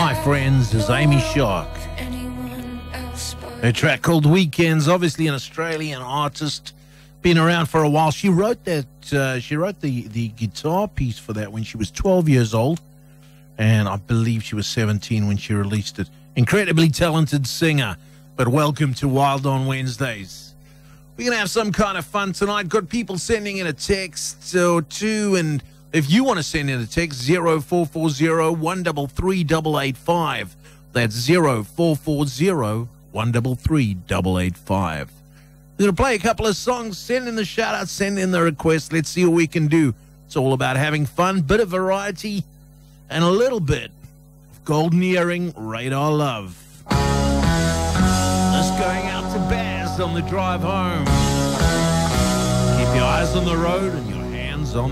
Hi Friends is Amy Shark. Her track called Weekends, obviously an Australian artist, been around for a while. She wrote that. She wrote the guitar piece for that when she was 12 years old, and I believe she was 17 when she released it. Incredibly talented singer. But welcome to Wild on Wednesdays. We're gonna have some kind of fun tonight. Got people sending in a text or two, and if you want to send in a text, 0440 133 885. That's 0440 133 885. We're going to play a couple of songs. Send in the shout-out, send in the request. Let's see what we can do. It's all about having fun, bit of variety, and a little bit of Golden Earring, Radar Love. This going out to Baz on the drive home. Keep your eyes on the road and